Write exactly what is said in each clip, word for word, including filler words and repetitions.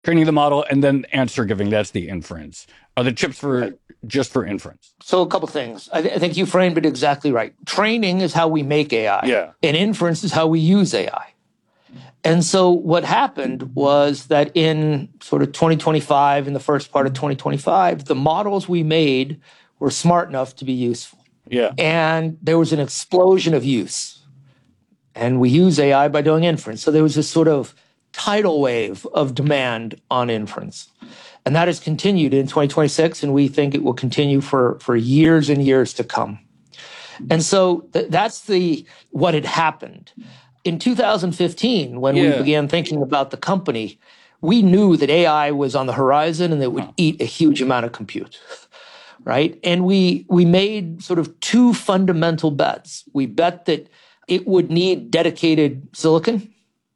training the model, and then answer giving. That's the inference. Are the chips for right. just for inference? So a couple things. I, th- I think you framed it exactly right. Training is how we make A I. Yeah. And inference is how we use A I. And so what happened was that in sort of twenty twenty-five, in the first part of twenty twenty-five, the models we made were smart enough to be useful. Yeah. And there was an explosion of use. And we use A I by doing inference. So there was this sort of tidal wave of demand on inference. And that has continued in twenty twenty-six, and we think it will continue for, for years and years to come. And so th- that's the what had happened. In two thousand fifteen, when yeah. we began thinking about the company, we knew that A I was on the horizon and that it would huh. eat a huge amount of compute, right? And we we made sort of two fundamental bets. We bet that it would need dedicated silicon.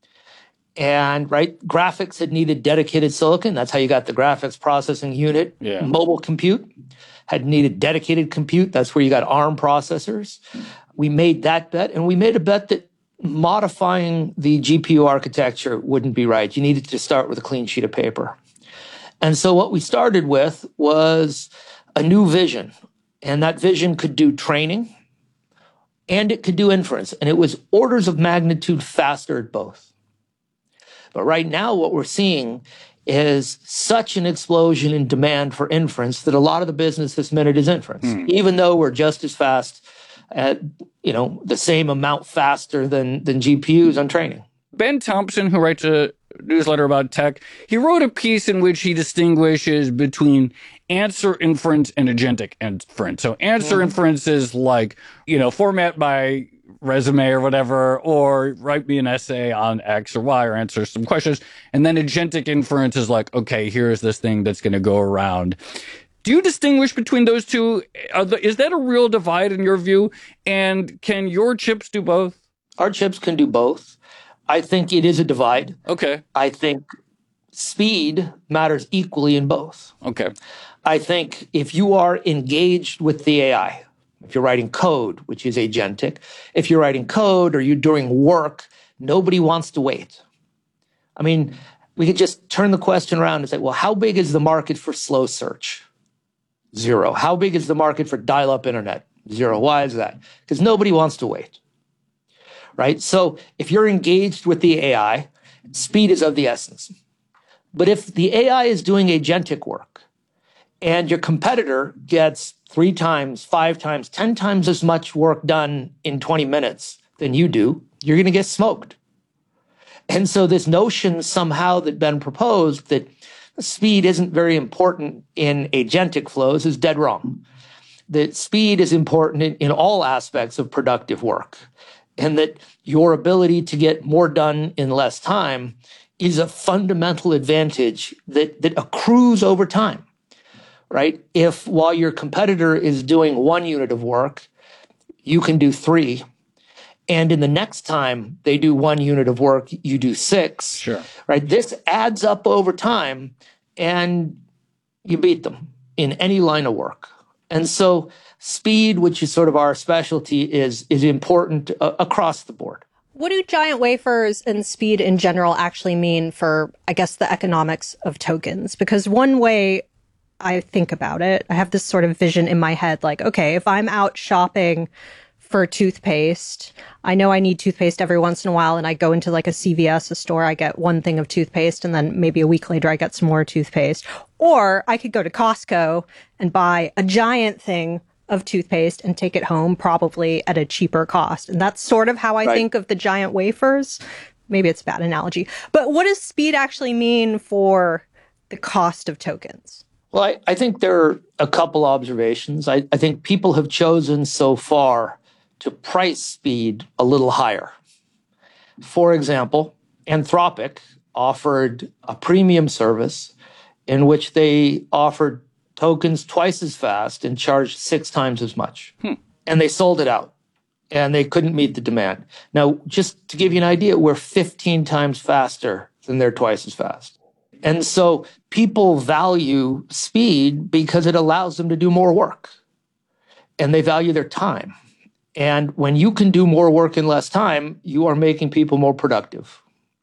And, right, graphics had needed dedicated silicon. That's how you got the graphics processing unit. Yeah. Mobile compute had needed dedicated compute. That's where you got ARM processors. We made that bet, and we made a bet that modifying the G P U architecture wouldn't be right. You needed to start with a clean sheet of paper. And so what we started with was a new vision. And that vision could do training, and it could do inference. And it was orders of magnitude faster at both. But right now, what we're seeing is such an explosion in demand for inference that a lot of the business this minute is inference, mm. even though we're just as fast at, you know, the same amount faster than, than G P Us on training. Ben Thompson, who writes a newsletter about tech, he wrote a piece in which he distinguishes between answer inference and agentic inference. So answer mm. inference is like, you know, format my resume or whatever, or write me an essay on X or Y, or answer some questions. And then agentic inference is like, okay, here's this thing that's going to go around. Do you distinguish between those two? Is that a real divide in your view? And can your chips do both? Our chips can do both. I think it is a divide. Okay. I think speed matters equally in both. Okay. I think if you are engaged with the A I, if you're writing code, which is agentic, if you're writing code or you're doing work, nobody wants to wait. I mean, we could just turn the question around and say, well, how big is the market for slow search? Zero. How big is the market for dial-up internet? Zero. Why is that? Because nobody wants to wait, right? So if you're engaged with the A I, speed is of the essence. But if the A I is doing agentic work and your competitor gets three times, five times, ten times as much work done in twenty minutes than you do, you're going to get smoked. And so this notion somehow that Ben proposed that speed isn't very important in agentic flows is dead wrong. That speed is important in, in all aspects of productive work, and that your ability to get more done in less time is a fundamental advantage that, that accrues over time. Right? If while your competitor is doing one unit of work, you can do three, and in the next time they do one unit of work, you do six. Sure. Right? This adds up over time, and you beat them in any line of work. And so speed, which is sort of our specialty, is, is important uh, across the board. What do giant wafers and speed in general actually mean for, I guess, the economics of tokens? Because one way I think about it, I have this sort of vision in my head, like, okay, if I'm out shopping for toothpaste, I know I need toothpaste every once in a while, and I go into like a C V S, a store, I get one thing of toothpaste, and then maybe a week later I get some more toothpaste. Or I could go to Costco and buy a giant thing of toothpaste and take it home, probably at a cheaper cost. And that's sort of how I right. think of the giant wafers. Maybe it's a bad analogy. But what does speed actually mean for the cost of tokens? Well, I, I think there are a couple observations. I, I think people have chosen so far to price speed a little higher. For example, Anthropic offered a premium service in which they offered tokens twice as fast and charged six times as much. Hmm. And they sold it out, and they couldn't meet the demand. Now, just to give you an idea, we're fifteen times faster than they're twice as fast. And so people value speed because it allows them to do more work, and they value their time. And when you can do more work in less time, you are making people more productive.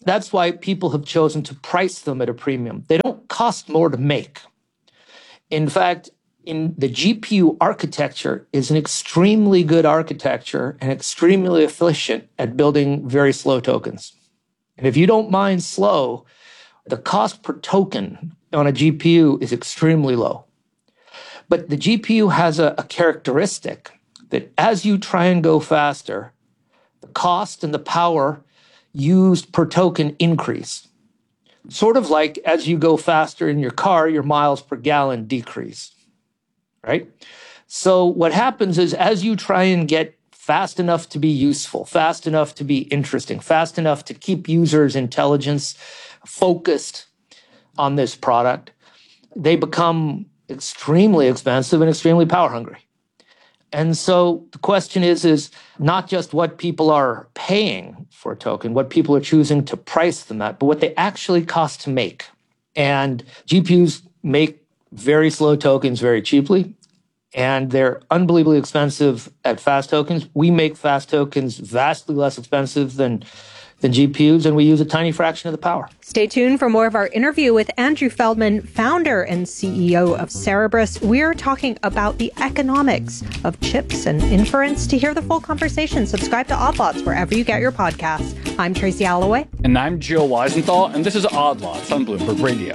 That's why people have chosen to price them at a premium. They don't cost more to make. In fact, in the G P U architecture is an extremely good architecture and extremely efficient at building very slow tokens. And if you don't mind slow, the cost per token on a G P U is extremely low. But the G P U has a, a characteristic that as you try and go faster, the cost and the power used per token increase. Sort of like as you go faster in your car, your miles per gallon decrease, right? So what happens is as you try and get fast enough to be useful, fast enough to be interesting, fast enough to keep users' intelligence focused on this product, they become extremely expensive and extremely power hungry. And so the question is, is not just what people are paying for a token, what people are choosing to price them at, but what they actually cost to make. And G P Us make very slow tokens very cheaply, and they're unbelievably expensive at fast tokens. We make fast tokens vastly less expensive than than G P Us, and we use a tiny fraction of the power. Stay tuned for more of our interview with Andrew Feldman, founder and C E O of Cerebras. We're talking about the economics of chips and inference. To hear the full conversation, subscribe to Odd Lots wherever you get your podcasts. I'm Tracy Alloway. And I'm Jill Weisenthal, and this is Odd Lots on Bloomberg Radio.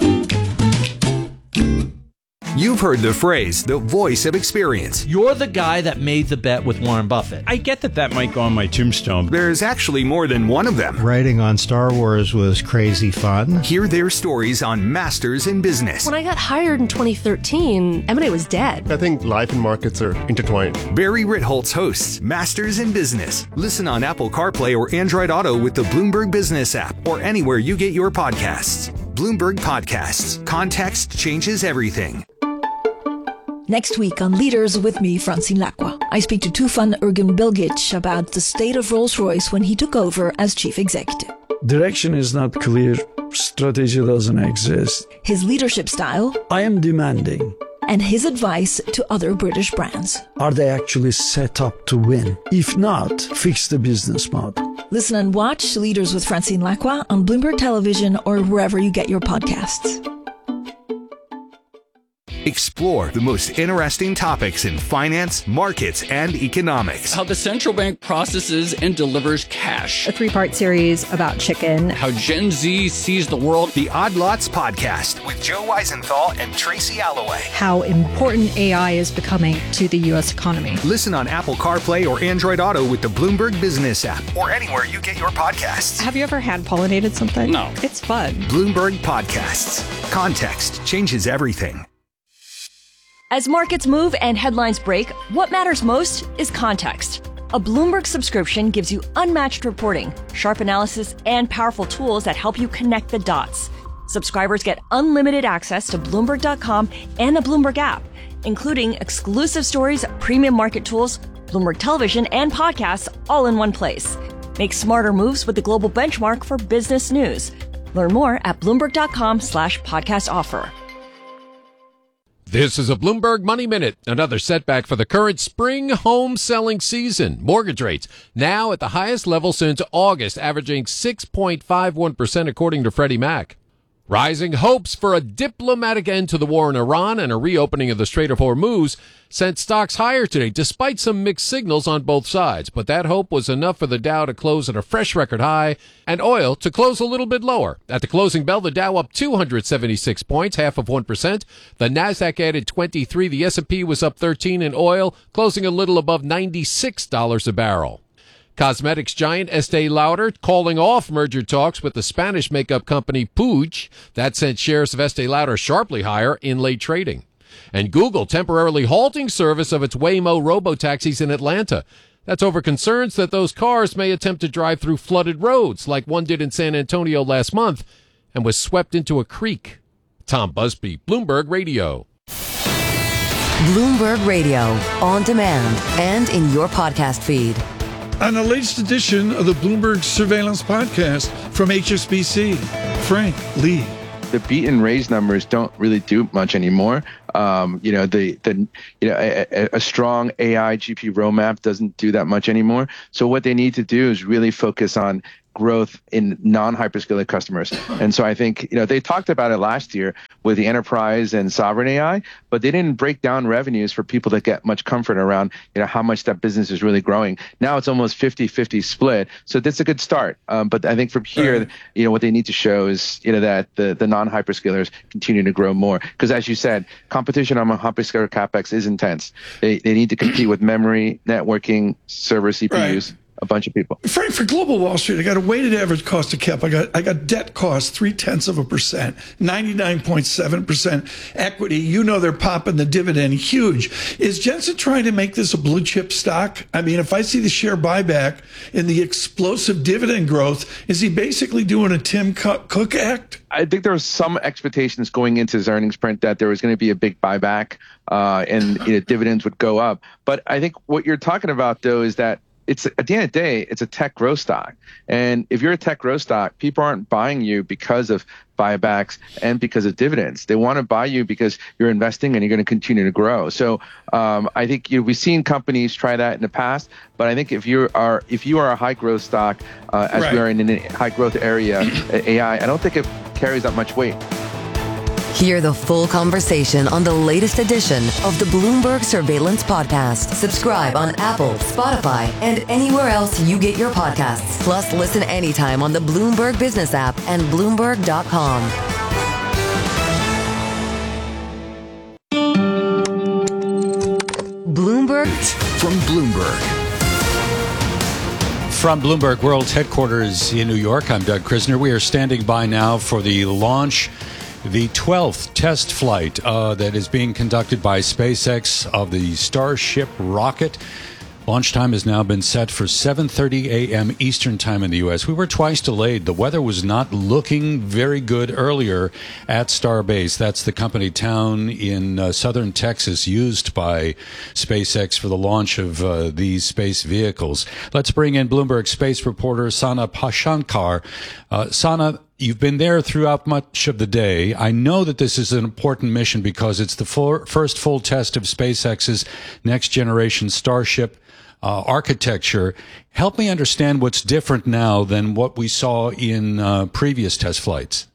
You've heard the phrase, the voice of experience. You're the guy that made the bet with Warren Buffett. I get that that might go on my tombstone. There's actually more than one of them. Writing on Star Wars was crazy fun. Hear their stories on Masters in Business. When I got hired in twenty thirteen, M and A was dead. I think life and markets are intertwined. Barry Ritholtz hosts Masters in Business. Listen on Apple CarPlay or Android Auto with the Bloomberg Business app or anywhere you get your podcasts. Bloomberg Podcasts. Context changes everything. Next week on Leaders with me, Francine Lacqua, I speak to Tufan Erginbilgic about the state of Rolls-Royce when he took over as chief executive. Direction is not clear. Strategy doesn't exist. His leadership style. I am demanding. And his advice to other British brands. Are they actually set up to win? If not, fix the business model. Listen and watch Leaders with Francine Lacqua on Bloomberg Television or wherever you get your podcasts. Explore the most interesting topics in finance, markets, and economics. How the central bank processes and delivers cash. A three-part series about chicken. How Gen Z sees the world. The Odd Lots Podcast with Joe Weisenthal and Tracy Alloway. How important A I is becoming to the U S economy. Listen on Apple CarPlay or Android Auto with the Bloomberg Business app or anywhere you get your podcasts. Have you ever hand-pollinated something? No. It's fun. Bloomberg Podcasts. Context changes everything. As markets move and headlines break, what matters most is context. A Bloomberg subscription gives you unmatched reporting, sharp analysis, and powerful tools that help you connect the dots. Subscribers get unlimited access to Bloomberg dot com and the Bloomberg app, including exclusive stories, premium market tools, Bloomberg Television, and podcasts all in one place. Make smarter moves with the global benchmark for business news. Learn more at Bloomberg dot com slash podcast offer. This is a Bloomberg Money Minute. Another setback for the current spring home selling season. Mortgage rates now at the highest level since August, averaging six point five one percent according to Freddie Mac. Rising hopes for a diplomatic end to the war in Iran and a reopening of the Strait of Hormuz sent stocks higher today, despite some mixed signals on both sides. But that hope was enough for the Dow to close at a fresh record high and oil to close a little bit lower. At the closing bell, the Dow up two hundred seventy-six points, half of one percent. The Nasdaq added twenty-three. The S and P was up thirteen, and oil closing a little above ninety-six dollars a barrel. Cosmetics giant Estee Lauder calling off merger talks with the Spanish makeup company Puig. That sent shares of Estee Lauder sharply higher in late trading. And Google temporarily halting service of its Waymo robotaxis in Atlanta. That's over concerns that those cars may attempt to drive through flooded roads like one did in San Antonio last month and was swept into a creek. Tom Busby, Bloomberg Radio. Bloomberg Radio, on demand and in your podcast feed. On the latest edition of the Bloomberg Surveillance Podcast from H S B C, Frank Lee. The beat and raise numbers don't really do much anymore. Um, you know, the the you know a, a strong A I G P roadmap doesn't do that much anymore. So what they need to do is really focus on growth in non-hyperscaler customers. And so I think, you know, they talked about it last year with the enterprise and sovereign A I, but they didn't break down revenues for people that get much comfort around, you know, how much that business is really growing. Now it's almost fifty-fifty split. So that's a good start. Um, but I think from here, right. you know, what they need to show is, you know, that the, the non-hyperscalers continue to grow more. Because as you said, competition on hyperscaler CapEx is intense. They, they need to compete with memory, networking, server C P Us. Right. A bunch of people. Frank, for Global Wall Street, I got a weighted average cost of cap. I got I got debt cost three tenths of a percent, ninety-nine point seven percent equity. You know they're popping the dividend huge. Is Jensen trying to make this a blue chip stock? I mean, if I see the share buyback and the explosive dividend growth, is he basically doing a Tim Cook act? I think there was some expectations going into his earnings print that there was going to be a big buyback uh, and you know, dividends would go up. But I think what you're talking about, though, is that it's at the end of the day, it's a tech growth stock. And if you're a tech growth stock, people aren't buying you because of buybacks and because of dividends. They want to buy you because you're investing and you're going to continue to grow. So um, I think you know, we've seen companies try that in the past, but I think if you are if you are a high growth stock, uh, as right. we are in a high growth area, A I, I don't think it carries that much weight. Hear the full conversation on the latest edition of the Bloomberg Surveillance Podcast. Subscribe on Apple, Spotify, and anywhere else you get your podcasts. Plus, listen anytime on the Bloomberg Business app and Bloomberg dot com. Bloomberg from Bloomberg. From Bloomberg World Headquarters in New York, I'm Doug Krisner. We are standing by now for the launch the twelfth test flight uh, that is being conducted by SpaceX of the Starship rocket. Launch time has now been set for seven thirty a.m. Eastern time in the U S. We were twice delayed. The weather was not looking very good earlier at Starbase. That's the company town in uh, southern Texas used by SpaceX for the launch of uh, these space vehicles. Let's bring in Bloomberg space reporter Sana Pashankar. Uh, Sana, you've been there throughout much of the day. I know that this is an important mission because it's the full, first full test of SpaceX's next generation Starship uh, architecture. Help me understand what's different now than what we saw in uh, previous test flights.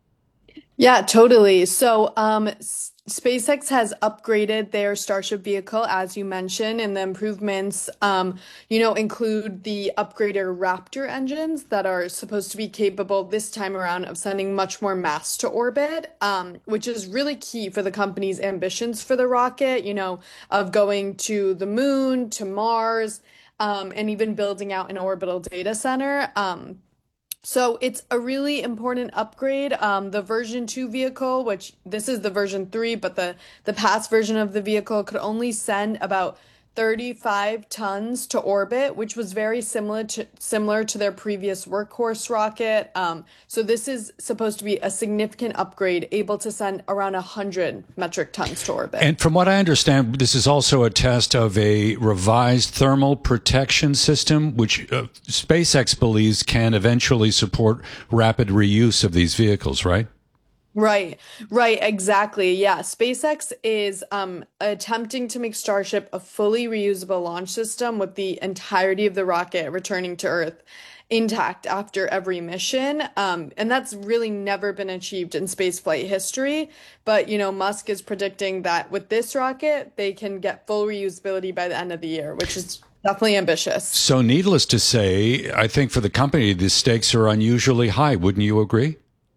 Yeah, totally. So, um, SpaceX has upgraded their Starship vehicle, as you mentioned, and the improvements, um, you know, include the upgraded Raptor engines that are supposed to be capable this time around of sending much more mass to orbit, um, which is really key for the company's ambitions for the rocket, you know, of going to the moon, to Mars, um, and even building out an orbital data center. Um, So it's a really important upgrade. Um, the version two vehicle, which this is the version three, but the, the past version of the vehicle could only send about thirty-five tons to orbit, which was very similar to similar to their previous Workhorse rocket. Um, so this is supposed to be a significant upgrade, able to send around one hundred metric tons to orbit. And from what I understand, this is also a test of a revised thermal protection system, which uh, SpaceX believes can eventually support rapid reuse of these vehicles, right? Right, right, exactly. Yeah, SpaceX is um, attempting to make Starship a fully reusable launch system with the entirety of the rocket returning to Earth intact after every mission. Um, and that's really never been achieved in spaceflight history. But, you know, Musk is predicting that with this rocket, they can get full reusability by the end of the year, which is definitely ambitious. So needless to say, I think for the company, the stakes are unusually high. Wouldn't you agree?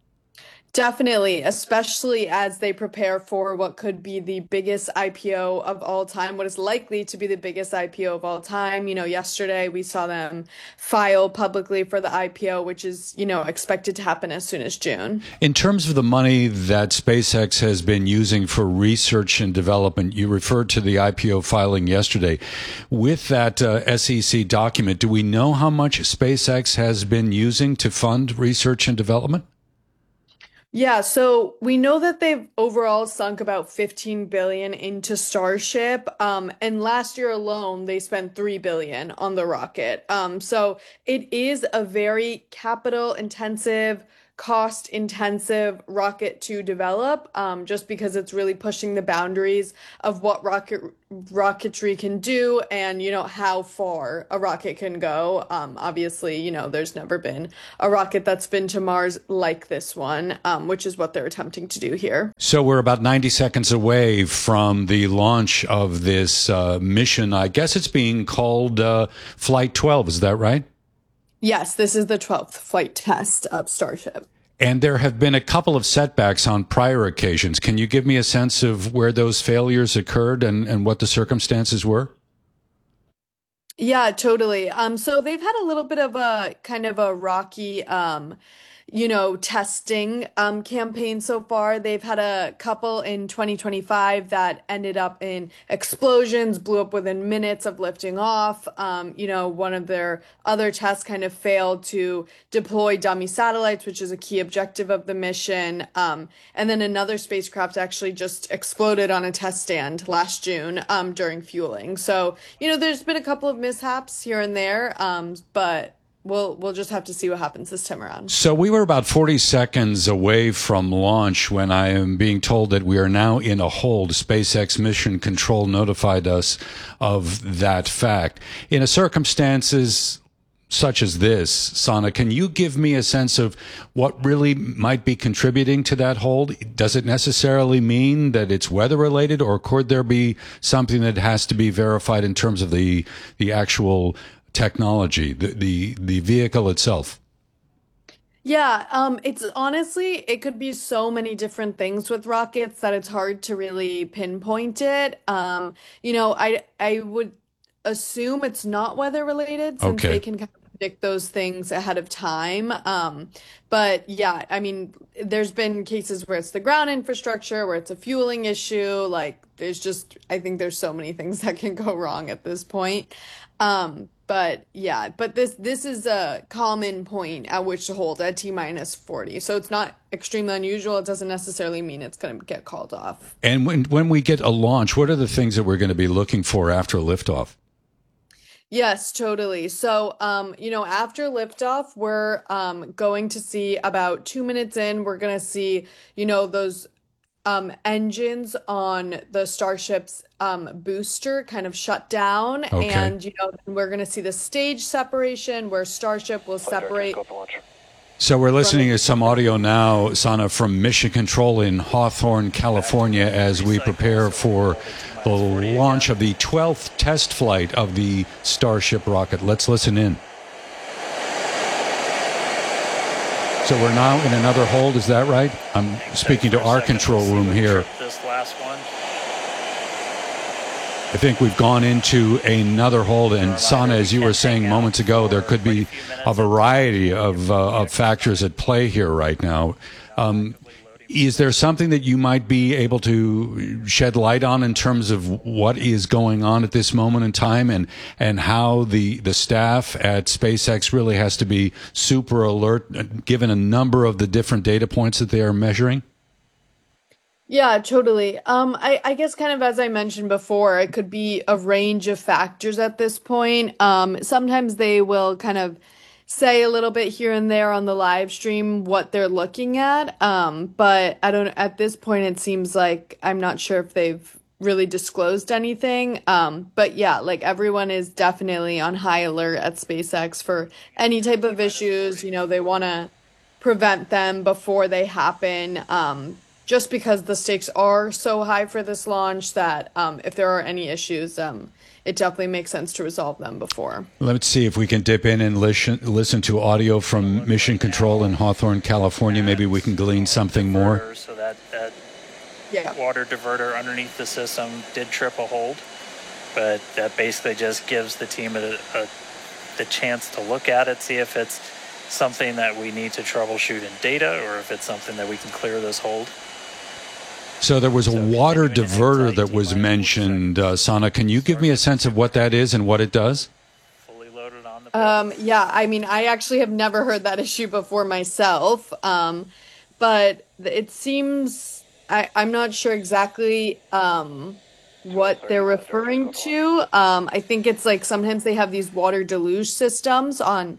Definitely, especially as they prepare for what could be the biggest I P O of all time, what is likely to be the biggest I P O of all time. You know, yesterday we saw them file publicly for the I P O, which is, you know, expected to happen as soon as June. In terms of the money that SpaceX has been using for research and development, you referred to the I P O filing yesterday. With that uh, S E C document, do we know how much SpaceX has been using to fund research and development? Yeah, so we know that they've overall sunk about fifteen billion dollars into Starship. Um, and last year alone, they spent three billion dollars on the rocket. Um, so it is a very capital intensive cost intensive rocket to develop, um, just because it's really pushing the boundaries of what rocket rocketry can do and, you know, how far a rocket can go. Um, obviously, you know, there's never been a rocket that's been to Mars like this one, um, which is what they're attempting to do here. So we're about ninety seconds away from the launch of this uh, mission. I guess it's being called uh, Flight twelve. Is that right? Yes, this is the twelfth flight test of Starship. And there have been a couple of setbacks on prior occasions. Can you give me a sense of where those failures occurred and, and what the circumstances were? Yeah, totally. Um, so they've had a little bit of a kind of a rocky, um, you know, testing um, campaign so far. They've had a couple in twenty twenty-five that ended up in explosions, blew up within minutes of lifting off. Um, you know, one of their other tests kind of failed to deploy dummy satellites, which is a key objective of the mission. Um, and then another spacecraft actually just exploded on a test stand last June um, during fueling. So, you know, there's been a couple of mishaps here and there, um, but We'll we'll just have to see what happens this time around. So we were about forty seconds away from launch when I am being told that we are now in a hold. SpaceX Mission Control notified us of that fact. In a circumstances such as this, Sana, can you give me a sense of what really might be contributing to that hold? Does it necessarily mean that it's weather related, or could there be something that has to be verified in terms of the the actual technology, the, the, the vehicle itself? Yeah, um, it's honestly, it could be so many different things with rockets that it's hard to really pinpoint it. Um, you know, I, I would assume it's not weather related since Okay. they can kind of predict those things ahead of time. Um, but yeah, I mean, there's been cases where it's the ground infrastructure, where it's a fueling issue. Like, there's just, I think there's so many things that can go wrong at this point. Um, But yeah, but this this is a common point at which to hold at T minus forty. So it's not extremely unusual. It doesn't necessarily mean it's going to get called off. And when when we get a launch, what are the things that we're going to be looking for after liftoff? Yes, totally. So, um, you know, after liftoff, we're um, going to see about two minutes in, we're going to see, you know, those um, engines on the Starship's um, booster kind of shut down. Okay. And, you know, we're going to see the stage separation where Starship will separate. So we're listening to some audio now, Sana, from Mission Control in Hawthorne, California, as we prepare for the launch of the twelfth test flight of the Starship rocket. Let's listen in. So we're now in another hold, is that right? I'm speaking to our control room here. This last one. I think we've gone into another hold, and Sana, as you were saying moments ago, there could be a variety of, uh, of factors at play here right now. Um, is there something that you might be able to shed light on in terms of what is going on at this moment in time, and, and how the, the staff at SpaceX really has to be super alert, given a number of the different data points that they are measuring? Yeah, totally. Um, I, I guess kind of as I mentioned before, it could be a range of factors at this point. Um, sometimes they will kind of say a little bit here and there on the live stream what they're looking at. Um, but I don't, at this point, it seems like I'm not sure if they've really disclosed anything. Um, but yeah, like everyone is definitely on high alert at SpaceX for any type of issues. You know, they want to prevent them before they happen. Um, just because the stakes are so high for this launch that um, if there are any issues, um, it definitely makes sense to resolve them before. Let's see if we can dip in and listen, listen to audio from Mission Control in Hawthorne, California. Maybe we can glean something more. So that, that yeah. water diverter underneath the system did trip a hold, but that basically just gives the team a, a, the chance to look at it, see if it's something that we need to troubleshoot in data or if it's something that we can clear this hold. So there was a water diverter that was mentioned, uh, Sana. Can you give me a sense of what that is and what it does? Um, yeah, I mean, I actually have never heard that issue before myself, um, but it seems, I, I'm not sure exactly um, what they're referring to. Um, I think it's like sometimes they have these water deluge systems on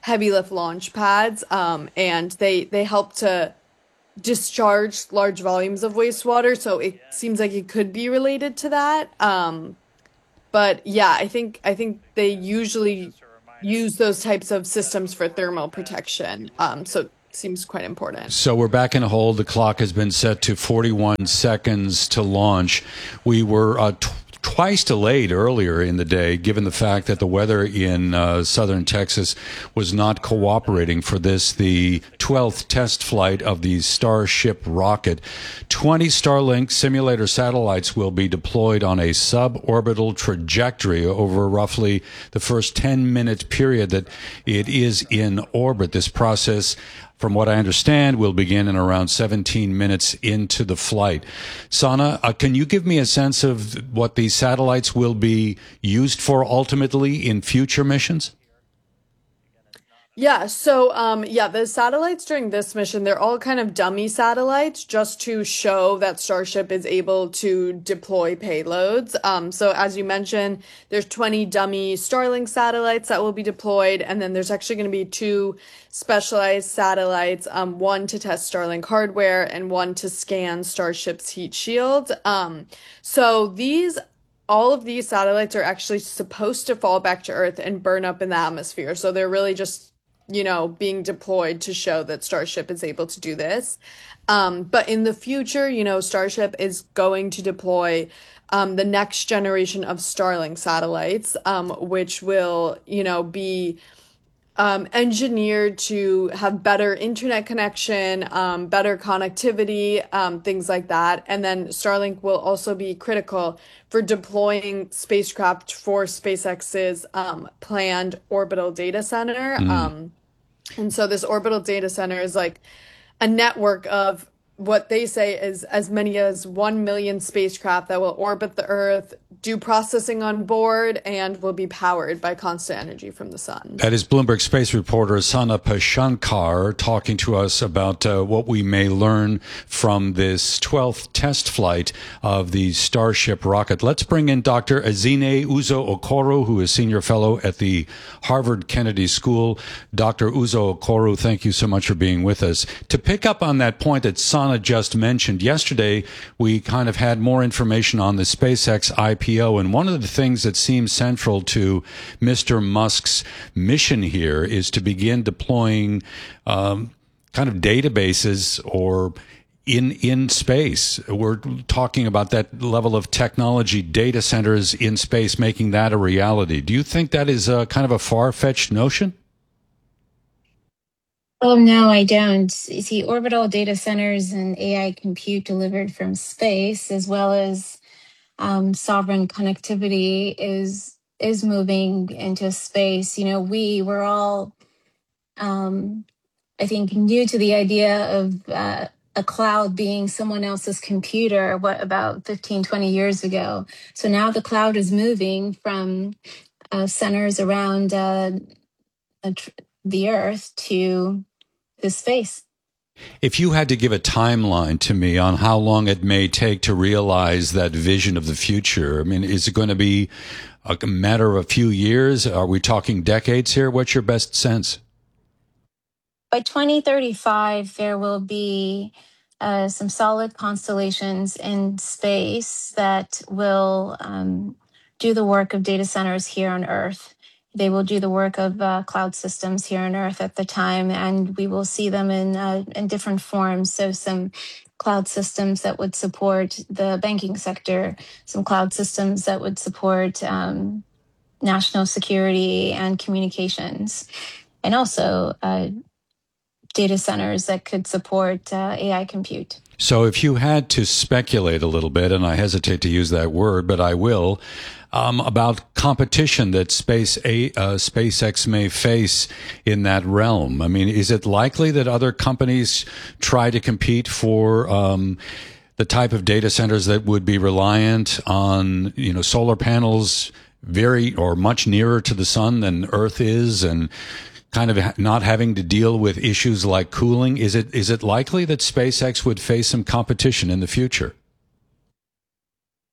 heavy lift launch pads, um, and they they help to discharge large volumes of wastewater. So it seems like it could be related to that. Um, but yeah, I think I think they usually use those types of systems for thermal protection. Um, so it seems quite important. So we're back in a hold. The clock has been set to forty-one seconds to launch. We were uh, t- twice delayed earlier in the day, given the fact that the weather in uh, southern Texas was not cooperating for this, the twelfth test flight of the Starship rocket. twenty Starlink simulator satellites will be deployed on a suborbital trajectory over roughly the first ten-minute period that it is in orbit. This process, from what I understand, will begin in around seventeen minutes into the flight. Sana, uh, can you give me a sense of what these satellites will be used for ultimately in future missions? Yeah, so um, yeah, the satellites during this mission, they're all kind of dummy satellites just to show that Starship is able to deploy payloads. Um, so as you mentioned, there's twenty dummy Starlink satellites that will be deployed, and then there's actually going to be two specialized satellites, um, one to test Starlink hardware and one to scan Starship's heat shield. Um, so these all of these satellites are actually supposed to fall back to Earth and burn up in the atmosphere. So they're really just, you know, being deployed to show that Starship is able to do this. Um, but in the future, you know, Starship is going to deploy um, the next generation of Starlink satellites, um, which will, you know, be um, engineered to have better internet connection, um, better connectivity, um, things like that. And then Starlink will also be critical for deploying spacecraft for SpaceX's um, planned orbital data center. Mm. Um, and so this orbital data center is like a network of what they say is as many as one million spacecraft that will orbit the Earth, do processing on board, and will be powered by constant energy from the sun. That is Bloomberg space reporter Sana Pashankar talking to us about uh, what we may learn from this twelfth test flight of the Starship rocket. Let's bring in Doctor Ezine Uzo-Okoro, who is senior fellow at the Harvard Kennedy School. Doctor Uzo-Okoro, thank you so much for being with us. To pick up on that point that Sana just mentioned, yesterday we kind of had more information on the SpaceX I P O, and one of the things that seems central to Mister Musk's mission here is to begin deploying um, kind of databases or in in space. We're talking about that level of technology, data centers in space, making that a reality. Do you think that is a kind of a far-fetched notion? Oh, no, I don't. You see, orbital data centers and A I compute delivered from space, as well as um, sovereign connectivity, is is moving into space. You know, we were all, um, I think, new to the idea of uh, a cloud being someone else's computer, what, about fifteen, twenty years ago. So now the cloud is moving from uh, centers around uh, a tr- the Earth to the space. If you had to give a timeline to me on how long it may take to realize that vision of the future, I mean, is it going to be a matter of a few years? Are we talking decades here? What's your best sense? By twenty thirty-five, there will be uh, some solid constellations in space that will um, do the work of data centers here on Earth. They will do the work of uh, cloud systems here on Earth at the time, and we will see them in uh, in different forms. So some cloud systems that would support the banking sector, some cloud systems that would support um, national security and communications, and also uh, data centers that could support uh, A I compute. So if you had to speculate a little bit, and I hesitate to use that word, but I will, um, about competition that Space A, uh, SpaceX may face in that realm. I mean, is it likely that other companies try to compete for um, the type of data centers that would be reliant on, you know, solar panels very or much nearer to the sun than Earth is, and kind of not having to deal with issues like cooling? Is it is it likely that SpaceX would face some competition in the future?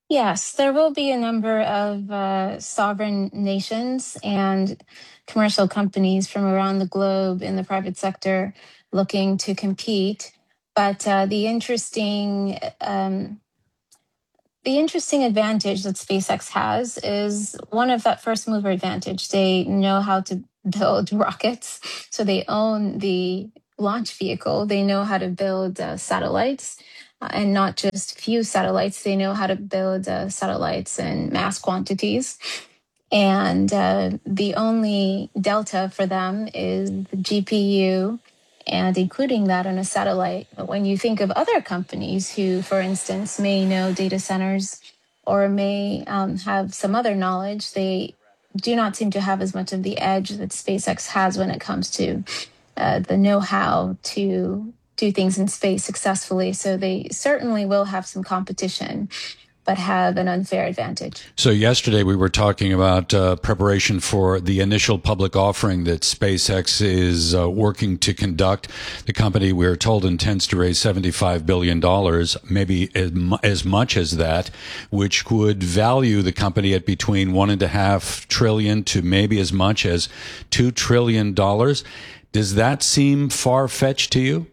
Yes, there will be a number of uh, sovereign nations and commercial companies from around the globe in the private sector looking to compete. But uh, the interesting um, the interesting advantage that SpaceX has is one of that first mover advantage. They know how to build rockets, so they own the launch vehicle. They know how to build uh, satellites. Uh, and not just few satellites. They know how to build uh, satellites in mass quantities. And uh, the only delta for them is the G P U and including that on a satellite. But when you think of other companies who, for instance, may know data centers or may um, have some other knowledge, they do not seem to have as much of the edge that SpaceX has when it comes to uh, the know-how to do things in space successfully. So they certainly will have some competition, but have an unfair advantage. So yesterday we were talking about uh, preparation for the initial public offering that SpaceX is uh, working to conduct. The company, we're told, intends to raise seventy-five billion dollars, maybe as, mu- as much as that, which would value the company at between one and a half trillion to maybe as much as two trillion dollars. Does that seem far-fetched to you?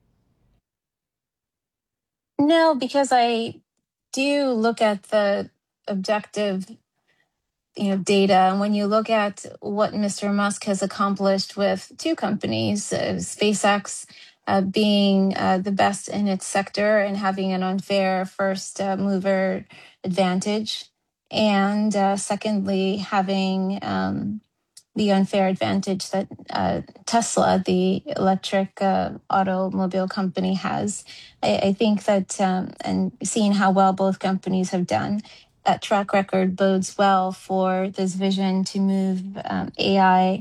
No, because I do look at the objective, you know, data. And when you look at what Mister Musk has accomplished with two companies, uh, SpaceX uh, being uh, the best in its sector and having an unfair first uh, mover advantage, and uh, secondly, having um, the unfair advantage that uh, Tesla, the electric uh, automobile company, has. I, I think that, um, and seeing how well both companies have done, that track record bodes well for this vision to move um, A I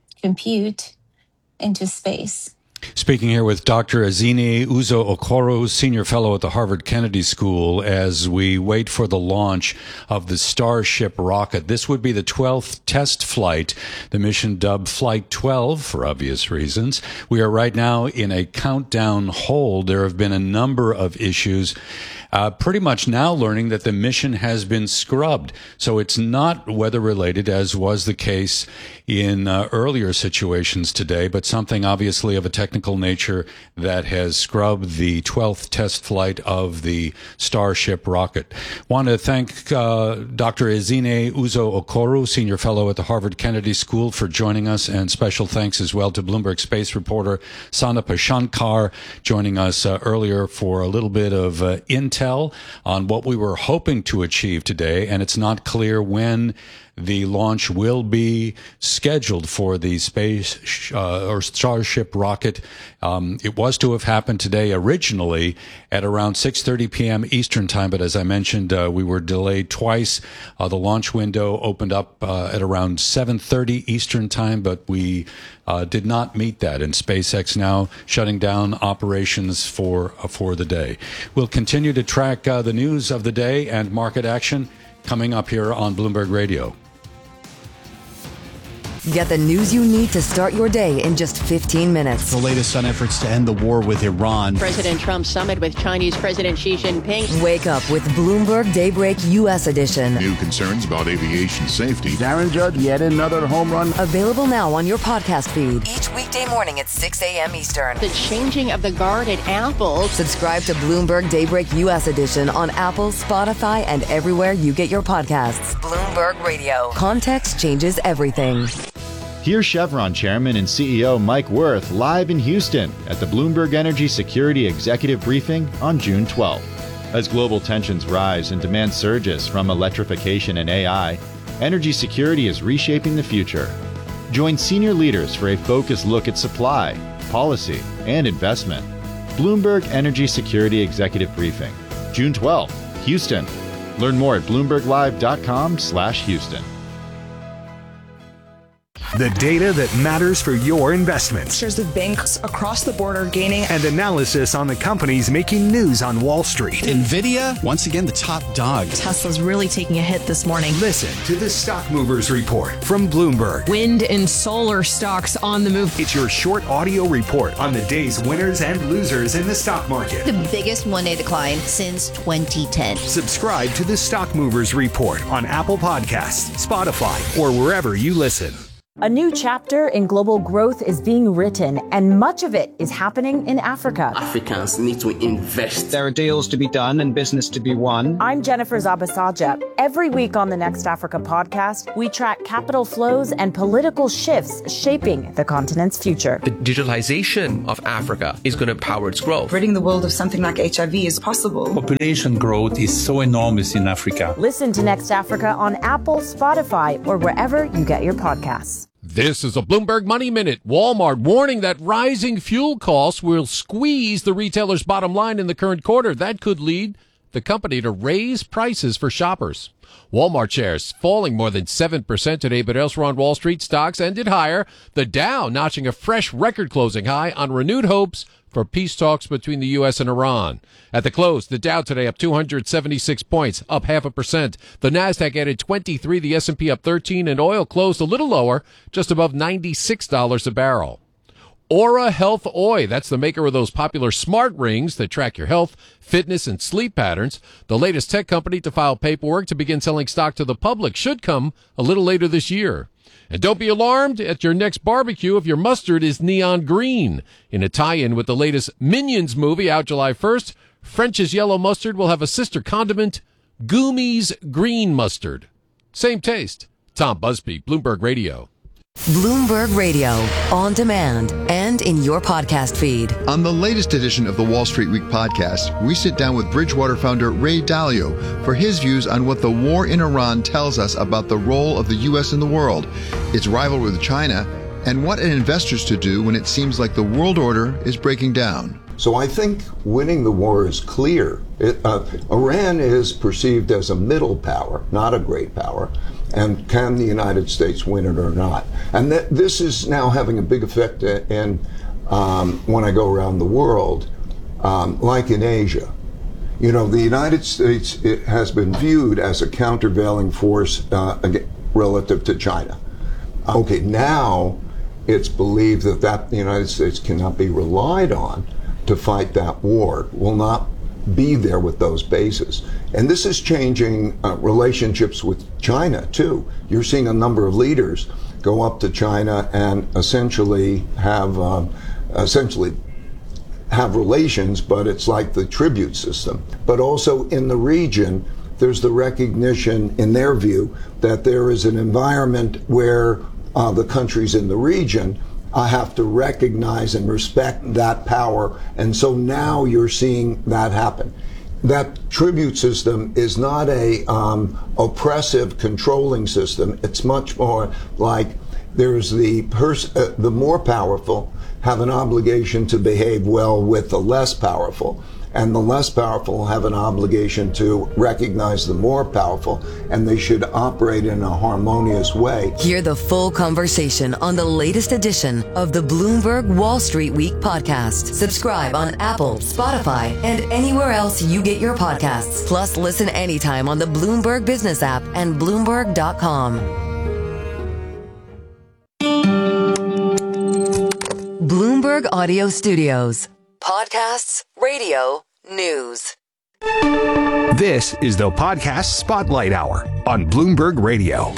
compute into space. Speaking here with Doctor Ezine Uzo-Okoro, Senior Fellow at the Harvard Kennedy School, as we wait for the launch of the Starship rocket. This would be the twelfth test flight, the mission dubbed Flight twelve for obvious reasons. We are right now in a countdown hold. There have been a number of issues. Uh, pretty much now learning that the mission has been scrubbed. So it's not weather related, as was the case in uh, earlier situations today, but something obviously of a technical nature that has scrubbed the twelfth test flight of the Starship rocket. Want to thank uh, Doctor Ezine Uzo-Okoro, Senior Fellow at the Harvard Kennedy School, for joining us, and special thanks as well to Bloomberg space reporter Sandeep Shankar, joining us uh, earlier for a little bit of uh, intel on what we were hoping to achieve today, and it's not clear when the launch will be scheduled for the space uh, or Starship rocket. Um, it was to have happened today originally at around six thirty p.m. Eastern time, but as I mentioned, uh, we were delayed twice. Uh, the launch window opened up uh, at around seven thirty Eastern time, but we uh, did not meet that, and SpaceX now shutting down operations for uh, for the day. We'll continue to track uh, the news of the day and market action coming up here on Bloomberg Radio. Get the news you need to start your day in just fifteen minutes. The latest on efforts to end the war with Iran. President Trump's summit with Chinese President Xi Jinping. Wake up with Bloomberg Daybreak U S edition. New concerns about aviation safety. Darren Judge, yet another home run. Available now on your podcast feed. Each weekday morning at six a.m. Eastern. The changing of the guard at Apple. Subscribe to Bloomberg Daybreak U S edition on Apple, Spotify, and everywhere you get your podcasts. Bloomberg Radio. Context changes everything. Here's Chevron Chairman and C E O Mike Wirth live in Houston at the Bloomberg Energy Security Executive Briefing on June twelfth. As global tensions rise and demand surges from electrification and A I, energy security is reshaping the future. Join senior leaders for a focused look at supply, policy, and investment. Bloomberg Energy Security Executive Briefing, June twelfth, Houston. Learn more at bloomberg live dot com slash Houston. The data that matters for your investments. Shares of banks across the board are gaining. And analysis on the companies making news on Wall Street. NVIDIA, once again, the top dog. Tesla's really taking a hit this morning. Listen to the Stock Movers Report from Bloomberg. Wind and solar stocks on the move. It's your short audio report on the day's winners and losers in the stock market. The biggest one-day decline since twenty ten. Subscribe to the Stock Movers Report on Apple Podcasts, Spotify, or wherever you listen. A new chapter in global growth is being written, and much of it is happening in Africa. Africans need to invest. There are deals to be done and business to be won. I'm Jennifer Zabasaja. Every week on the Next Africa podcast, we track capital flows and political shifts shaping the continent's future. The digitalization of Africa is going to power its growth. Ridding the world of something like H I V is possible. Population growth is so enormous in Africa. Listen to Next Africa on Apple, Spotify, or wherever you get your podcasts. This is a Bloomberg Money Minute. Walmart warning that rising fuel costs will squeeze the retailer's bottom line in the current quarter. That could lead the company to raise prices for shoppers. Walmart shares falling more than seven percent today, but elsewhere on Wall Street, stocks ended higher. The Dow notching a fresh record-closing high on renewed hopes for peace talks between the U S and Iran. At the close, the Dow today up two hundred seventy-six points, up half a percent. The Nasdaq added twenty-three, the S and P up thirteen, and oil closed a little lower, just above ninety-six dollars a barrel. Aura Health Oy, that's the maker of those popular smart rings that track your health, fitness, and sleep patterns. The latest tech company to file paperwork to begin selling stock to the public should come a little later this year. And don't be alarmed at your next barbecue if your mustard is neon green. In a tie-in with the latest Minions movie out July first, French's yellow mustard will have a sister condiment, Goomy's green mustard. Same taste. Tom Busby, Bloomberg Radio. Bloomberg Radio, on demand and in your podcast feed. On the latest edition of the Wall Street Week podcast, we sit down with Bridgewater founder Ray Dalio for his views on what the war in Iran tells us about the role of the U S in the world, its rivalry with China, and what an investor's to do when it seems like the world order is breaking down. So I think winning the war is clear. It, uh, Iran is perceived as a middle power, not a great power. And can the United States win it or not? And th- this is now having a big effect in um, when I go around the world, um, like in Asia. You know, the United States it has been viewed as a countervailing force uh, relative to China. Okay, now it's believed that, that the United States cannot be relied on to fight that war, will not be there with those bases. And this is changing uh, relationships with China, too. You're seeing a number of leaders go up to China and essentially have um, essentially have relations, but it's like the tribute system. But also in the region, there's the recognition, in their view, that there is an environment where uh, the countries in the region I have to recognize and respect that power. And so now you're seeing that happen. That tribute system is not a um, oppressive controlling system. It's much more like there's the pers- uh, the more powerful have an obligation to behave well with the less powerful. And the less powerful have an obligation to recognize the more powerful, and they should operate in a harmonious way. Hear the full conversation on the latest edition of the Bloomberg Wall Street Week podcast. Subscribe on Apple, Spotify, and anywhere else you get your podcasts. Plus, listen anytime on the Bloomberg Business app and Bloomberg dot com. Bloomberg Audio Studios. Podcasts, radio, news. This is the Podcast Spotlight Hour on Bloomberg Radio.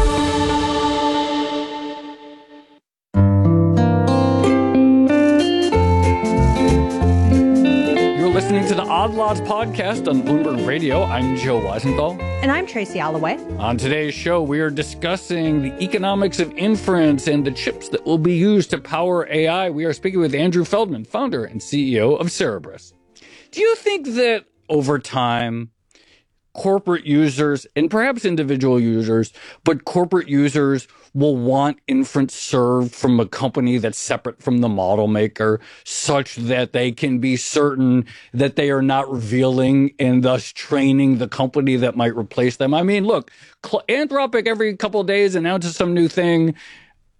You're listening to the Odd Lots podcast on Bloomberg Radio. I'm Joe Weisenthal. And I'm Tracy Alloway. On today's show, we are discussing the economics of inference and the chips that will be used to power A I. We are speaking with Andrew Feldman, founder and C E O of Cerebras. Do you think that over time, corporate users, and perhaps individual users, but corporate users will want inference served from a company that's separate from the model maker, such that they can be certain that they are not revealing and thus training the company that might replace them? I mean, look, Anthropic every couple of days announces some new thing.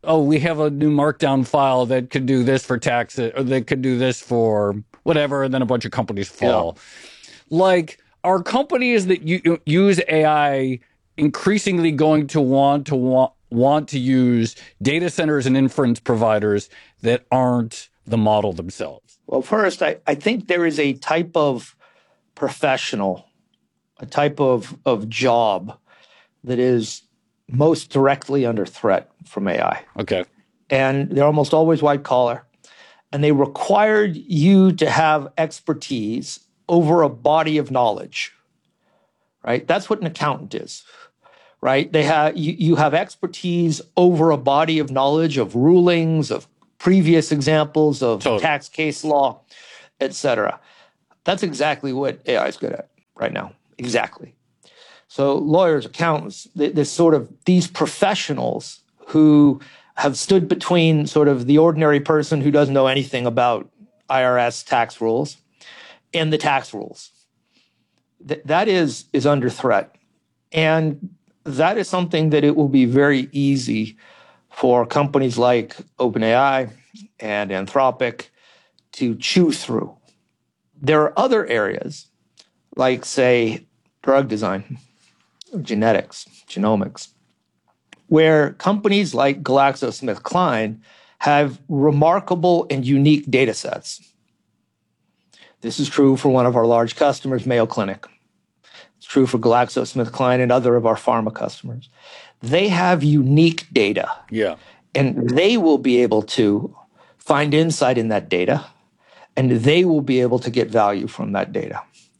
oh, we have a new markdown file that could do this for taxes, or that could do this for whatever, and then a bunch of companies fall. Yeah. Like, are companies that u- use A I increasingly going to want to want, want to use data centers and inference providers that aren't the model themselves? Well, first, I, I think there is a type of professional, a type of, of job that is most directly under threat from A I. Okay. And they're almost always white collar. And they required you to have expertise over a body of knowledge, right? That's what an accountant is, right? They have you, you have expertise over a body of knowledge of rulings, of previous examples of totally. tax case law, et cetera. That's exactly what A I is good at right now. Exactly. So lawyers, accountants, this sort of these professionals who have stood between sort of the ordinary person who doesn't know anything about I R S tax rules and the tax rules. Th- that is, is under threat. And that is something that it will be very easy for companies like OpenAI and Anthropic to chew through. There are other areas, like, say, drug design, genetics, genomics, where companies like GlaxoSmithKline have remarkable and unique data sets. This is true for one of our large customers, Mayo Clinic. It's true for GlaxoSmithKline and other of our pharma customers. They have unique data. Yeah. And they will be able to find insight in that data, and they will be able to get value from that data.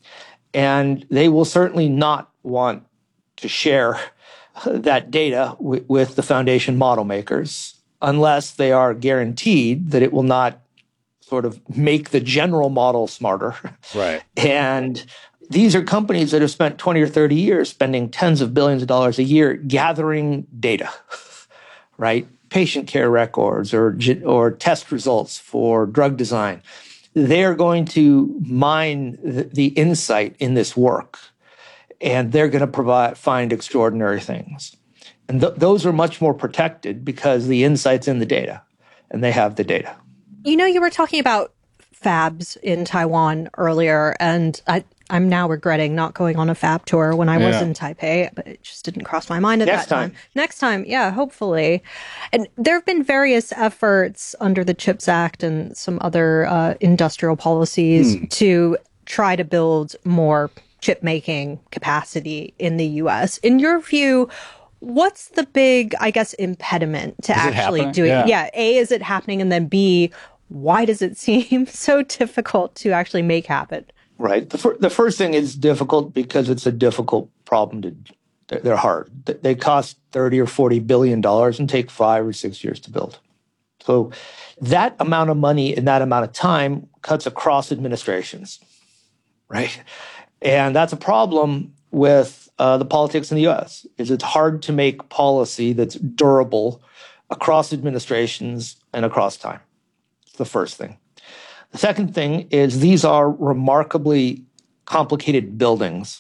And they will certainly not want to share that data w- with the foundation model makers unless they are guaranteed that it will not sort of make the general model smarter. Right. And these are companies that have spent twenty or thirty years spending tens of billions of dollars a year gathering data, right? Patient care records or, or test results for drug design. They're going to mine the, the insight in this work, and they're going to provide find extraordinary things. And th- those are much more protected because the insight's in the data, and they have the data. You know, you were talking about fabs in Taiwan earlier, and I, I'm now regretting not going on a fab tour when I yeah. was in Taipei, but it just didn't cross my mind at Next that time. time. Next time, yeah, hopefully. And there have been various efforts under the CHIPS Act and some other uh, industrial policies hmm. to try to build more chip making capacity in the U S. In your view, what's the big, I guess, impediment to is actually doing it? Yeah. yeah, A, is it happening? And then B, why does it seem so difficult to actually make happen? Right. The, fir- the first thing is difficult because it's a difficult problem to, they're hard. They cost thirty or forty billion dollars and take five or six years to build. So that amount of money in that amount of time cuts across administrations, right? And that's a problem with uh, the politics in the U S, is it's hard to make policy that's durable across administrations and across time. It's the first thing. The second thing is these are remarkably complicated buildings.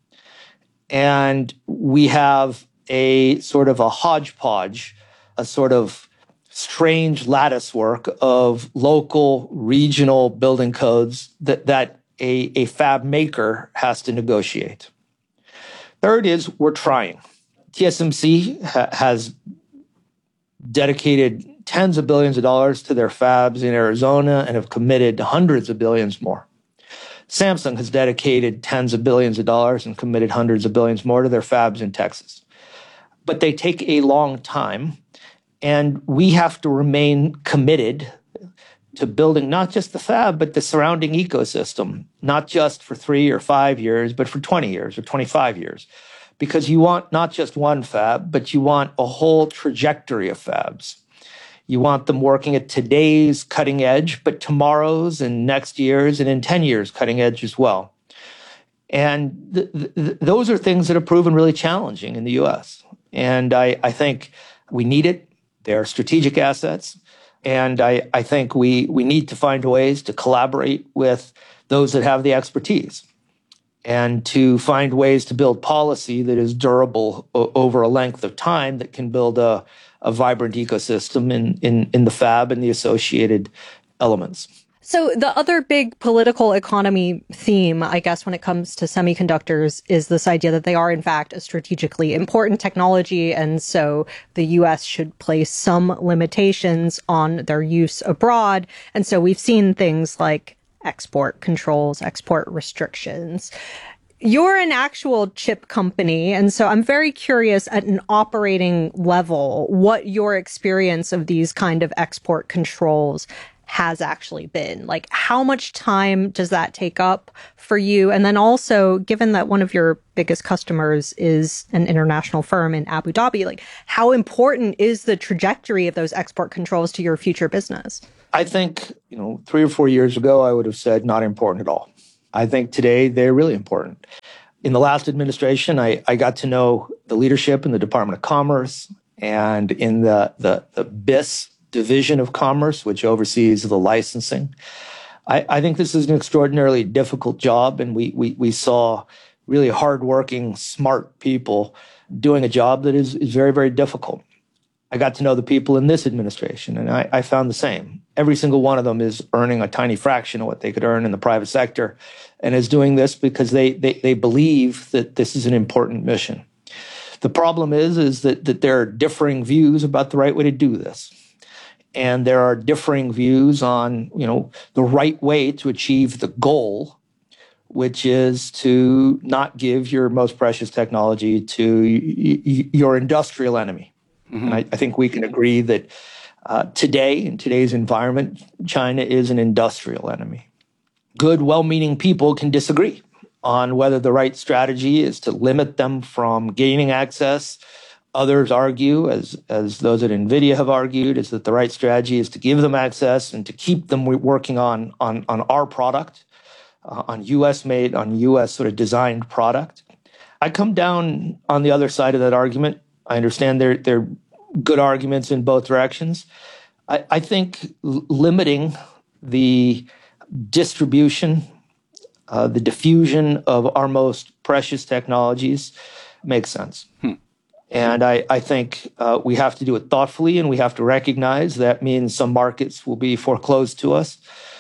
And we have a sort of a hodgepodge, a sort of strange lattice work of local, regional building codes that, that a, a fab maker has to negotiate. Third is we're trying. T S M C ha- has dedicated tens of billions of dollars to their fabs in Arizona and have committed to hundreds of billions more. Samsung has dedicated tens of billions of dollars and committed hundreds of billions more to their fabs in Texas. But they take a long time, and we have to remain committed to building not just the fab, but the surrounding ecosystem, not just for three or five years, but for twenty years or twenty-five years. Because you want not just one fab, but you want a whole trajectory of fabs. You want them working at today's cutting edge, but tomorrow's and next year's and in ten years cutting edge as well. And th- th- those are things that have proven really challenging in the U S. And I, I think we need it. They're strategic assets. And I, I think we, we need to find ways to collaborate with those that have the expertise and to find ways to build policy that is durable o- over a length of time that can build a, a vibrant ecosystem in, in, in the fab and the associated elements. So the other big political economy theme, I guess, when it comes to semiconductors is this idea that they are, in fact, a strategically important technology. And so the U S should place some limitations on their use abroad. And so we've seen things like export controls, export restrictions. You're an actual chip company. And so I'm very curious at an operating level, what your experience of these kind of export controls has actually been. Like, how much time does that take up for you? And then also, given that one of your biggest customers is an international firm in Abu Dhabi, like, how important is the trajectory of those export controls to your future business? I think, you know, three or four years ago, I would have said not important at all. I think today they're really important. In the last administration, I, I got to know the leadership in the Department of Commerce and in the, the, the B I S Division of Commerce, which oversees the licensing. I, I think this is an extraordinarily difficult job, and we we, we saw really hardworking, smart people doing a job that is, is very, very difficult. I got to know the people in this administration, and I, I found the same. Every single one of them is earning a tiny fraction of what they could earn in the private sector, and is doing this because they they, they believe that this is an important mission. The problem is, is that, that there are differing views about the right way to do this. And there are differing views on, you know, the right way to achieve the goal, which is to not give your most precious technology to y- y- your industrial enemy. Mm-hmm. And I, I think we can agree that uh, today, in today's environment, China is an industrial enemy. Good, well-meaning people can disagree on whether the right strategy is to limit them from gaining access. Others argue, as as those at NVIDIA have argued, is that the right strategy is to give them access and to keep them working on on, on our product, uh, on U S-made, on U S sort of designed product. I come down on the other side of that argument. I understand there there are good arguments in both directions. I, I think l- limiting the distribution, uh, the diffusion of our most precious technologies makes sense. Hmm. And I, I think uh, we have to do it thoughtfully, and we have to recognize that means some markets will be foreclosed to us.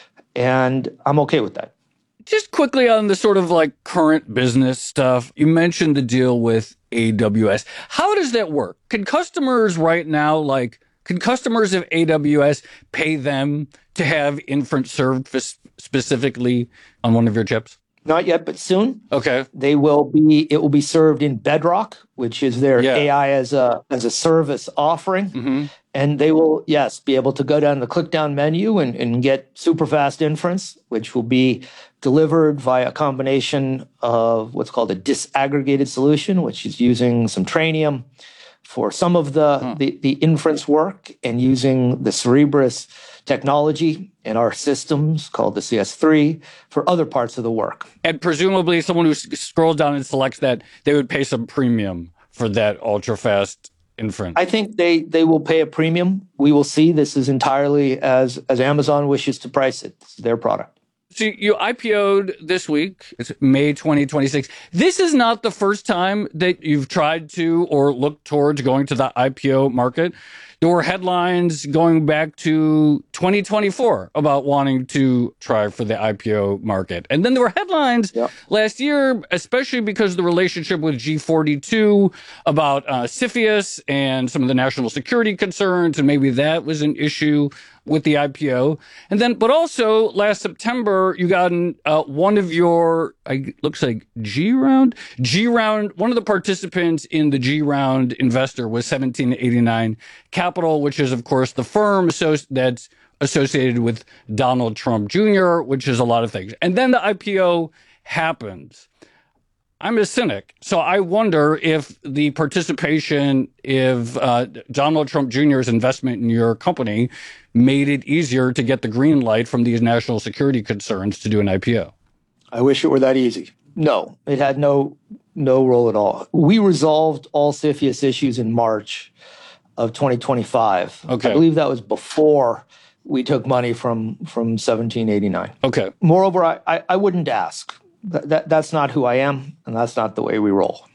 And I'm okay with that. Just quickly on the sort of like current business stuff, you mentioned the deal with A W S. How does that work? Can customers right now, like, can customers of A W S pay them to have inference served f- specifically on one of your chips? Not yet, but soon. Okay. They will be, it will be served in Bedrock, which is their yeah. A I as a as a service offering. Mm-hmm. And they will, yes, be able to go down the click down menu and, and get super fast inference, which will be delivered via a combination of what's called a disaggregated solution, which is using some Trainium for some of the, huh. the, the inference work and using the Cerebras technology in our systems called the C S three for other parts of the work. And presumably someone who s- scrolls down and selects that, they would pay some premium for that ultra-fast inference. I think they, they will pay a premium. We will see. This is entirely as, as Amazon wishes to price it. It's their product. So you I P O'd this week. It's May twenty twenty-six. This is not the first time that you've tried to or looked towards going to the I P O market. There were headlines going back to twenty twenty-four about wanting to try for the I P O market. And then there were headlines yep. last year, especially because of the relationship with G forty-two about uh, CFIUS and some of the national security concerns, and maybe that was an issue with the I P O. And then, but also last September, you got in, uh, one of your, I, looks like G round, G round, one of the participants in the G round investor was seventeen eighty-nine Capital, which is of course the firm so that's associated with Donald Trump Junior, which is a lot of things. And then the I P O happens. I'm a cynic, so I wonder if the participation, if uh, Donald Trump Junior's investment in your company made it easier to get the green light from these national security concerns to do an I P O. I wish it were that easy. No, it had no no role at all. We resolved all CFIUS issues in March of twenty twenty-five. Okay. I believe that was before we took money from, from seventeen eighty-nine. Okay. Moreover, I, I, I wouldn't ask. That, that that's not who I am, and that's not the way we roll.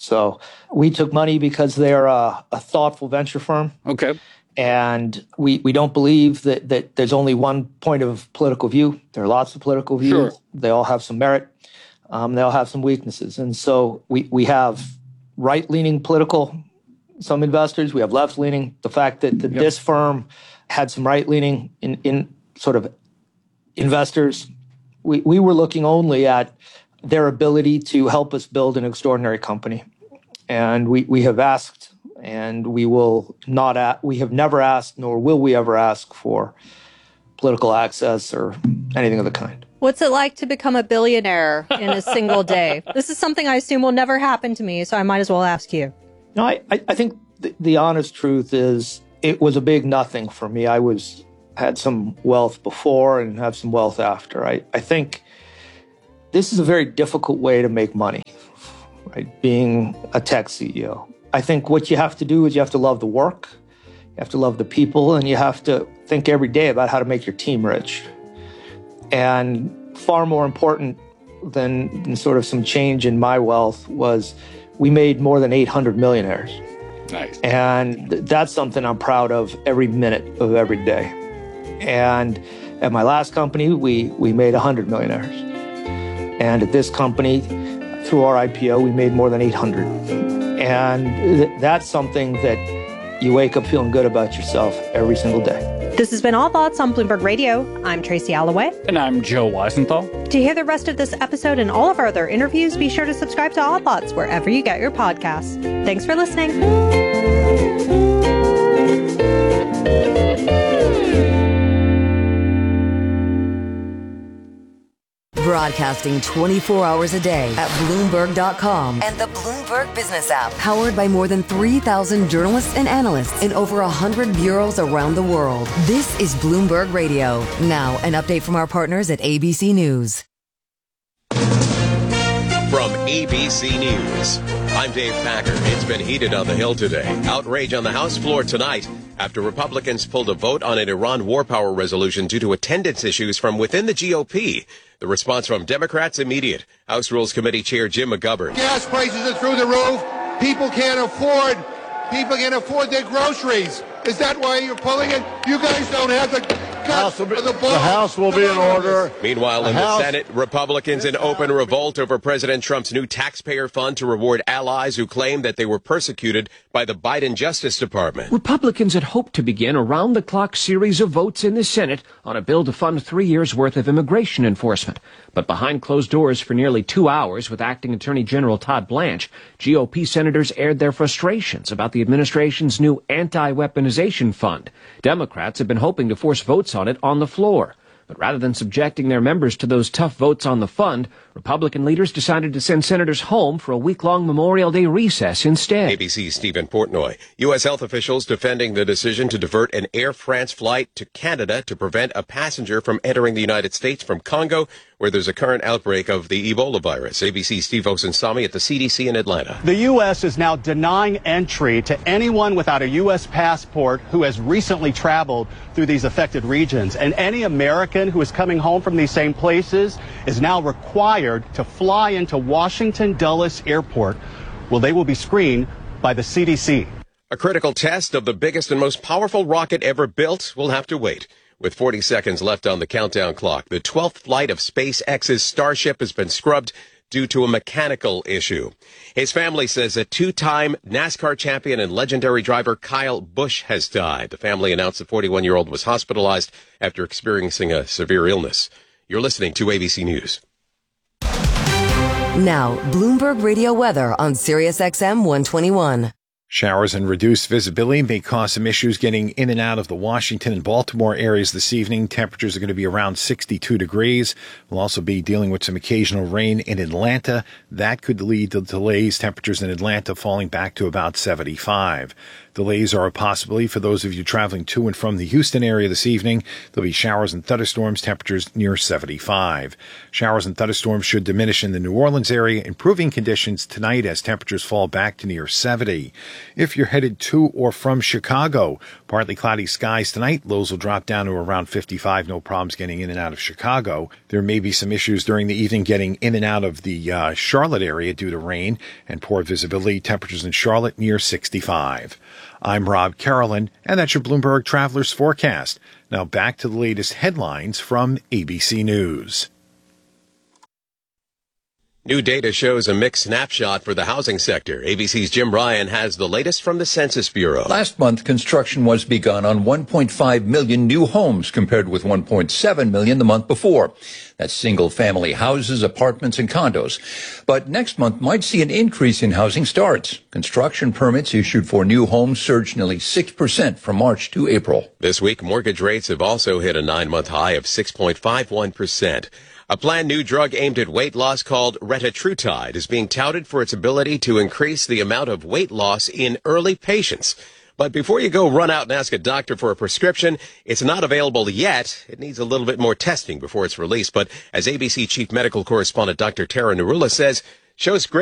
So we took money because they're a, a thoughtful venture firm. Okay. And we, we don't believe that, that there's only one point of political view. There are lots of political views. Sure. They all have some merit. Um, they all have some weaknesses. And so we, we have right-leaning political, some investors. We have left-leaning. The fact that, that yep. this firm had some right-leaning in, in sort of investors, we, we were looking only at their ability to help us build an extraordinary company. And we, we have asked, and we will not, a- we have never asked, nor will we ever ask for political access or anything of the kind. What's it like to become a billionaire in a single day? This is something I assume will never happen to me, so I might as well ask you. No, I, I think the, the honest truth is it was a big nothing for me. I was had some wealth before and have some wealth after. I, I think this is a very difficult way to make money, right? Being a tech C E O. I think what you have to do is you have to love the work, you have to love the people, and you have to think every day about how to make your team rich. And far more important than, than sort of some change in my wealth was we made more than eight hundred millionaires. Nice. And th- that's something I'm proud of every minute of every day. And at my last company, we, we made one hundred millionaires. And at this company, through our I P O, we made more than eight hundred. And th- that's something that you wake up feeling good about yourself every single day. This has been All Thoughts on Bloomberg Radio. I'm Tracy Alloway. And I'm Joe Weisenthal. To hear the rest of this episode and all of our other interviews, be sure to subscribe to All Thoughts wherever you get your podcasts. Thanks for listening. Broadcasting twenty-four hours a day at Bloomberg dot com and the Bloomberg Business app. Powered by more than three thousand journalists and analysts in over one hundred bureaus around the world. This is Bloomberg Radio. Now, an update from our partners at A B C News. From A B C News, I'm Dave Packer. It's been heated on the Hill today. Outrage on the House floor tonight after Republicans pulled a vote on an Iran war power resolution due to attendance issues from within the G O P. The response from Democrats immediate. House Rules Committee Chair Jim McGovern. Gas prices are through the roof. People can't afford. People can't afford their groceries. Is that why you're pulling it? You guys don't have the guts or the balls. The House will be in order. Meanwhile, in the Senate, Republicans in open revolt over President Trump's new taxpayer fund to reward allies who claim that they were persecuted by the Biden Justice Department. Republicans had hoped to begin a round-the-clock series of votes in the Senate on a bill to fund three years' worth of immigration enforcement. But behind closed doors for nearly two hours with Acting Attorney General Todd Blanche, G O P senators aired their frustrations about the administration's new anti-weaponization fund. Democrats have been hoping to force votes on it on the floor. But rather than subjecting their members to those tough votes on the fund, Republican leaders decided to send senators home for a week-long Memorial Day recess instead. A B C's Stephen Portnoy. U S health officials defending the decision to divert an Air France flight to Canada to prevent a passenger from entering the United States from Congo, where there's a current outbreak of the Ebola virus. A B C's Steve Osensami at the C D C in Atlanta. The U S is now denying entry to anyone without a U S passport who has recently traveled through these affected regions. And any American who is coming home from these same places is now required to fly into Washington Dulles Airport, where they will be screened by the C D C. A critical test of the biggest and most powerful rocket ever built will have to wait. With forty seconds left on the countdown clock, the twelfth flight of SpaceX's Starship has been scrubbed due to a mechanical issue. His family says a two-time NASCAR champion and legendary driver Kyle Busch has died. The family announced the forty-one-year-old was hospitalized after experiencing a severe illness. You're listening to A B C News. Now, Bloomberg Radio weather on Sirius X M one twenty-one. Showers and reduced visibility may cause some issues getting in and out of the Washington and Baltimore areas this evening. Temperatures are going to be around sixty-two degrees. We'll also be dealing with some occasional rain in Atlanta. That could lead to delays. Temperatures in Atlanta falling back to about seventy-five. Delays are a possibility for those of you traveling to and from the Houston area this evening. There'll be showers and thunderstorms, temperatures near seventy-five. Showers and thunderstorms should diminish in the New Orleans area, improving conditions tonight as temperatures fall back to near seventy. If you're headed to or from Chicago, partly cloudy skies tonight. Lows will drop down to around fifty-five. No problems getting in and out of Chicago. There may be some issues during the evening getting in and out of the uh, Charlotte area due to rain and poor visibility. Temperatures in Charlotte near sixty-five. I'm Rob Carolyn, and that's your Bloomberg Travelers Forecast. Now back to the latest headlines from A B C News. New data shows a mixed snapshot for the housing sector. A B C's Jim Ryan has the latest from the Census Bureau. Last month, construction was begun on one point five million new homes compared with one point seven million the month before. That's single-family houses, apartments, and condos. But next month might see an increase in housing starts. Construction permits issued for new homes surged nearly six percent from March to April. This week, mortgage rates have also hit a nine-month high of six point five one percent. A planned new drug aimed at weight loss called retatrutide is being touted for its ability to increase the amount of weight loss in early patients. But before you go run out and ask a doctor for a prescription, it's not available yet. It needs a little bit more testing before it's released. But as A B C Chief Medical Correspondent Doctor Tara Narula says, shows great